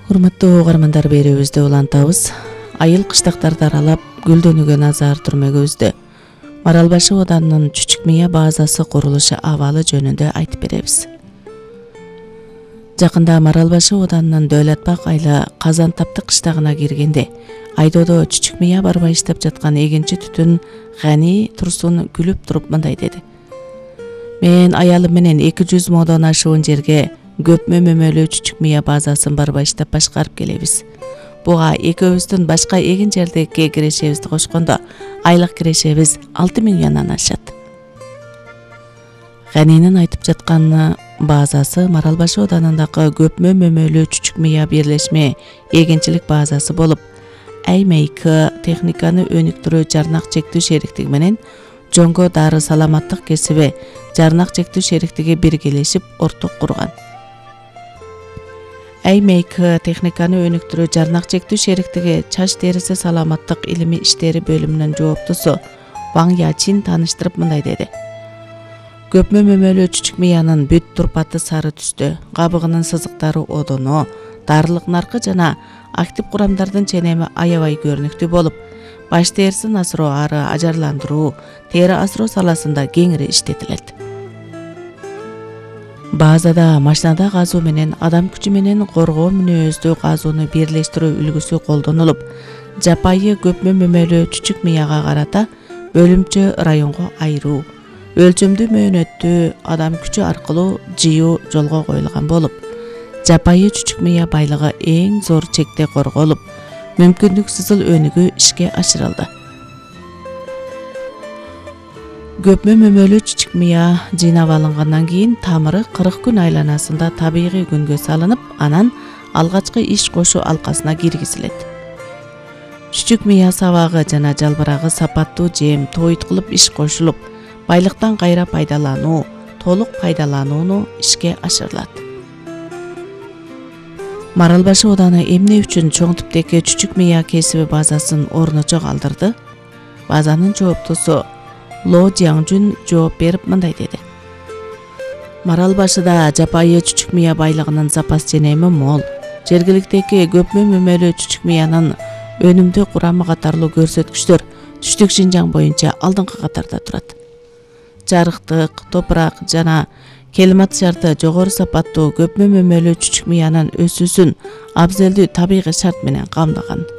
Урматтуу угармандар, берүүбүздө улантабыз. Айыл кыштактарды аралап гүлдөнүүгө назар түрмөгүбүздө Маралбашы оданынын Чүчүк Мыя базасы курулушу абалы жөнүндө айтып беребиз. Жакында Маралбашы оданынын Дөөлөтбак айла Казантапты кыштагына киргенде айдоодо Чүчүк Мыя барбай иштеп жаткан эгинчи түтүн Гани Турсун күлүп туруп мындай деди: "Мен аялым менен 200 модон ашуун жерге Көпмө мөмөлүү Чүчүк Мыя базасын барбай иштеп башкарып келебиз. Буга экөөбүздүн башка эгин жердеги кирешебизди кошкондо айлык кирешебиз 6000 юандан ашат." Ганинин айтып жаткан базасы Маралбашы оданындагы Көпмө мөмөлүү Чүчүк Мыя бирлешме эгинчилик базасы болуп, АйМейК техниканы өнүктүрүү жарнак чектүү шериктиги менен Жоңго дары саламаттык кесиби жарнак чектүү шериктиги биргелешип орток курган. АйМейК техниканы өнүктүрүү жарнак чектүү шериктиги чач териси саламаттык илими иштери бөлүмүнүн жооптусу Ваң Ячин тааныштырып мындай деди: "Көпмө мөмөлүү Чүчүк Мыянын бүт турпаты сары түстө, кабыгынын сызыктары одоно, дарылык наркы жана актив курамдардын ченеми аябай көрүнүктүү болуп, баш терисин асыроо ары ажарландыруу, тери асыроо саласында кеңири иштетилет. Базада машинада казуу менен адам күчү менен коргоо мүнөздүү казууну бирлештирүү үлгүсү колдонулуп, жапайы көпмө мөмөлүү Чүчүк Мыяга карата бөлүмчө районго айыруу, өлчөмдүү мөөнөттүү адам күчү аркылуу жыюу жолго коюлган болуп, жапайы Чүчүк Мыя байлыгы эң зор чекте корголуп, мүмкүндүксүз өнүгүү ишке ашырылды. Көпмө мөмөлүү Чүчүк Мыя жыйнап алынгандан кийин тамыры 40 күн айланасында табигый күнгө салынып, анан алгачкы иш кошу алкасына киргизилет. Чүчүк Мыя сабагы жана жалбырагы сапаттуу жем тоойт кылып иш кошулуп, байлыктан кайра пайдалануу, толук пайдаланууну ишке ашырылат. Маралбашы оданы эмне үчүн чоң типтеги Чүчүк Мыя кесиби базасын орночо калтырды? Базанын жооптусу Ло Жяңжүн жооп берип мындай деди: "Маралбашыда жапайы Чүчүк Мыя байлыгынын запас ченеми мол. Жергиликтеги көпмө мөмөлүү Чүчүк Мыянын өнүмдүү курамы катарлуу көрсөткүчтөр Түштүк Шинжаң боюнча алдыңкы катарда турат. Жарыктык, топурак жана климат шарты жогору сапаттуу көпмө мөмөлүү Чүчүк Мыянын өсүүсүн абзелдүү табигый шарт менен камдаган.